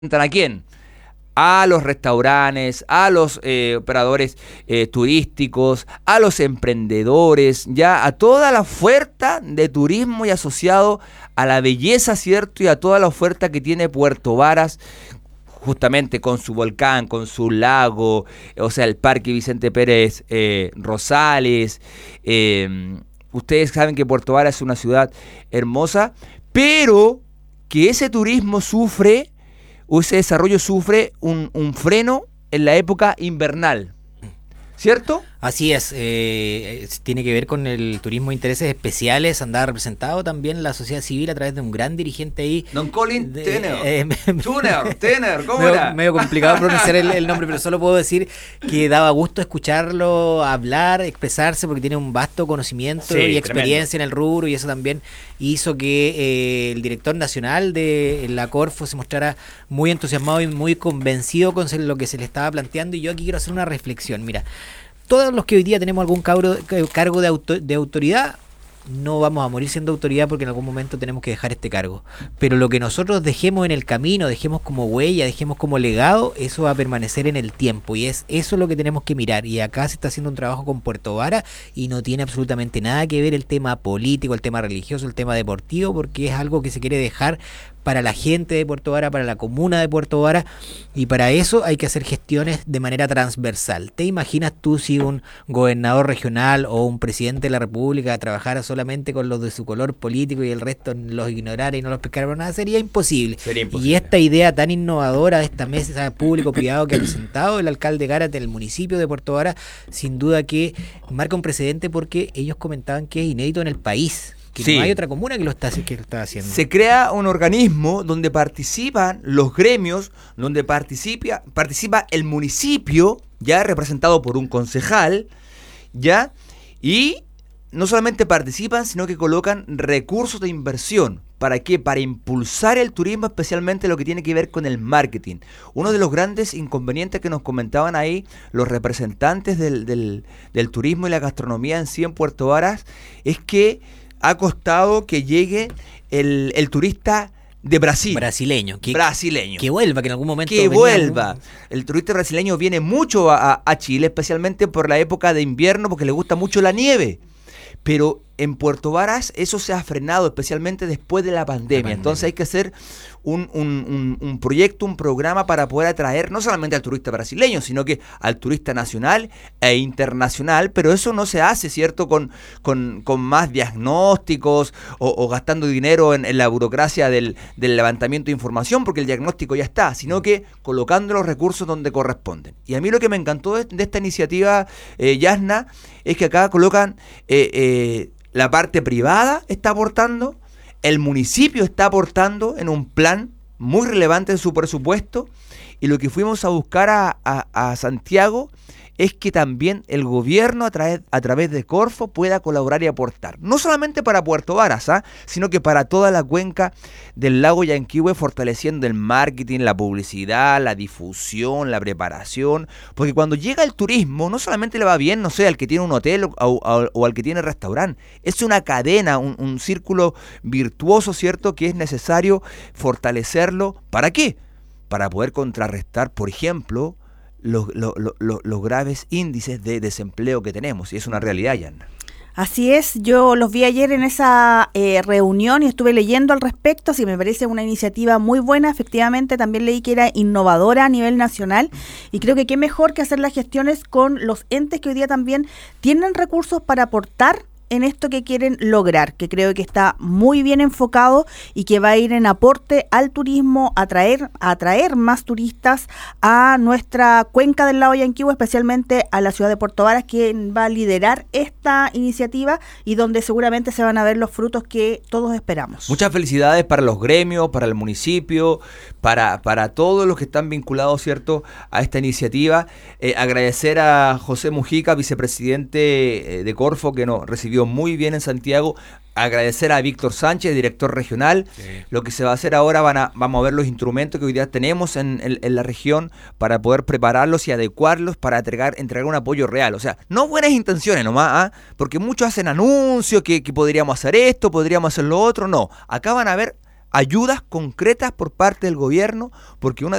¿A quién? A los restaurantes, a los operadores turísticos, a los emprendedores, ya a toda la oferta de turismo y asociado a la belleza, ¿cierto? Y a toda la oferta que tiene Puerto Varas, justamente con su volcán, con su lago, o sea, el Parque Vicente Pérez Rosales. Ustedes saben que Puerto Varas es una ciudad hermosa, pero que ese turismo sufre, o ese desarrollo sufre un freno en la época invernal, ¿cierto? Así es, tiene que ver con el turismo de intereses especiales, andaba representado también la sociedad civil a través de un gran dirigente ahí. Don Colin Tener, ¿cómo era? Medio complicado pronunciar el nombre, pero solo puedo decir que daba gusto escucharlo hablar, expresarse, porque tiene un vasto conocimiento y experiencia en el rubro, y eso también hizo que el director nacional de la Corfo se mostrara muy entusiasmado y muy convencido con lo que se le estaba planteando. Y yo aquí quiero hacer una reflexión, mira. Todos los que hoy día tenemos algún cargo de autoridad, no vamos a morir siendo autoridad porque en algún momento tenemos que dejar este cargo. Pero lo que nosotros dejemos en el camino, dejemos como huella, dejemos como legado, eso va a permanecer en el tiempo. Y es eso lo que tenemos que mirar. Y acá se está haciendo un trabajo con Puerto Varas y no tiene absolutamente nada que ver el tema político, el tema religioso, el tema deportivo, porque es algo que se quiere dejar para la gente de Puerto Varas, para la comuna de Puerto Varas, y para eso hay que hacer gestiones de manera transversal. ¿Te imaginas tú si un gobernador regional o un presidente de la República trabajara solamente con los de su color político y el resto los ignorara y no los pescara por nada? Sería imposible. Y esta idea tan innovadora de esta mesa público-privado que ha presentado el alcalde Gárate del municipio de Puerto Varas, sin duda que marca un precedente, porque ellos comentaban que es inédito en el país. Que sí. No hay otra comuna que lo está haciendo. Se crea un organismo donde participan los gremios, donde participa el municipio, ya representado por un concejal, ya, y no solamente participan, sino que colocan recursos de inversión. ¿Para qué? Para impulsar el turismo, especialmente lo que tiene que ver con el marketing. Uno de los grandes inconvenientes que nos comentaban ahí los representantes del turismo y la gastronomía en sí en Puerto Varas es que ha costado que llegue el turista de Brasil. Brasileño. Que vuelva, que en algún momento vuelva. El turista brasileño viene mucho a Chile, especialmente por la época de invierno, porque le gusta mucho la nieve. Pero en Puerto Varas eso se ha frenado, especialmente después de la pandemia. Entonces hay que hacer un proyecto, un programa para poder atraer no solamente al turista brasileño, sino que al turista nacional e internacional. Pero eso no se hace, ¿cierto? Con más diagnósticos o gastando dinero en la burocracia del levantamiento de información, porque el diagnóstico ya está, sino que colocando los recursos donde corresponden. Y a mí lo que me encantó de esta iniciativa, Yasna, es que acá colocan la parte privada está aportando, el municipio está aportando en un plan muy relevante en su presupuesto, y lo que fuimos a buscar a Santiago es que también el gobierno a través de Corfo pueda colaborar y aportar, no solamente para Puerto Varas, sino que para toda la cuenca del lago Yanquihue, fortaleciendo el marketing, la publicidad, la difusión, la preparación, porque cuando llega el turismo no solamente le va bien, no sé, al que tiene un hotel o al que tiene restaurante, es una cadena, un círculo virtuoso, ¿cierto?, que es necesario fortalecerlo. ¿Para qué? Para poder contrarrestar, por ejemplo, los graves índices de desempleo que tenemos, y es una realidad, Yana. Así es, yo los vi ayer en esa reunión y estuve leyendo al respecto, así me parece una iniciativa muy buena. Efectivamente también leí que era innovadora a nivel nacional, y creo que qué mejor que hacer las gestiones con los entes que hoy día también tienen recursos para aportar en esto que quieren lograr, que creo que está muy bien enfocado y que va a ir en aporte al turismo, a atraer más turistas a nuestra cuenca del lago Yanquihue, especialmente a la ciudad de Puerto Varas, quien va a liderar esta iniciativa y donde seguramente se van a ver los frutos que todos esperamos. Muchas felicidades para los gremios, para el municipio, para todos los que están vinculados, ¿cierto?, a esta iniciativa. Agradecer a José Mujica, vicepresidente de Corfo, que nos recibió muy bien en Santiago. Agradecer a Víctor Sánchez, director regional. Sí. Lo que se va a hacer ahora, vamos a ver los instrumentos que hoy día tenemos en la región para poder prepararlos y adecuarlos para entregar un apoyo real. O sea, no buenas intenciones nomás, porque muchos hacen anuncios que podríamos hacer esto, podríamos hacer lo otro. No, acá van a ver ayudas concretas por parte del gobierno, porque una